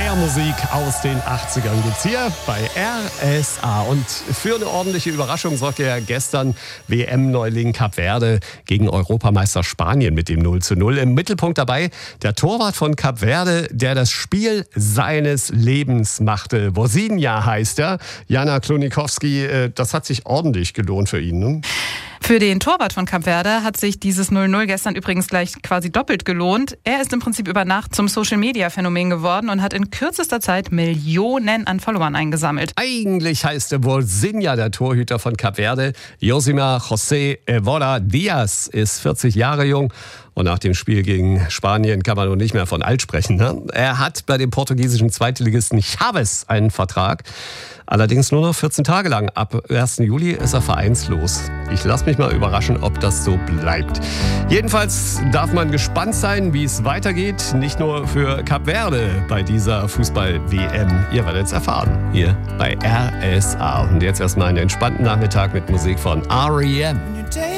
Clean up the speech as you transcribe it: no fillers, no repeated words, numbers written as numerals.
Musik aus den 80ern gibt's hier bei RSA. Und für eine ordentliche Überraschung sorgte ja gestern WM-Neuling Kap Verde gegen Europameister Spanien mit dem 0:0. Im Mittelpunkt dabei der Torwart von Kap Verde, der das Spiel seines Lebens machte. Vozinha heißt er. Jana Klonikowski, das hat sich ordentlich gelohnt für ihn, ne? Für den Torwart von Kap Verde hat sich dieses 0:0 gestern übrigens gleich quasi doppelt gelohnt. Er ist im Prinzip über Nacht zum Social-Media-Phänomen geworden und hat in kürzester Zeit Millionen an Followern eingesammelt. Eigentlich heißt er Vozinha, der Torhüter von Kap Verde. Josimar José Evora Diaz ist 40 Jahre jung. Und nach dem Spiel gegen Spanien kann man nun nicht mehr von alt sprechen, ne? Er hat bei dem portugiesischen Zweitligisten Chaves einen Vertrag. Allerdings nur noch 14 Tage lang. Ab 1. Juli ist er vereinslos. Ich lasse mich mal überraschen, ob das so bleibt. Jedenfalls darf man gespannt sein, wie es weitergeht. Nicht nur für Kap Verde bei dieser Fußball-WM. Ihr werdet es erfahren hier bei RSA. Und jetzt erstmal einen entspannten Nachmittag mit Musik von R.E.M.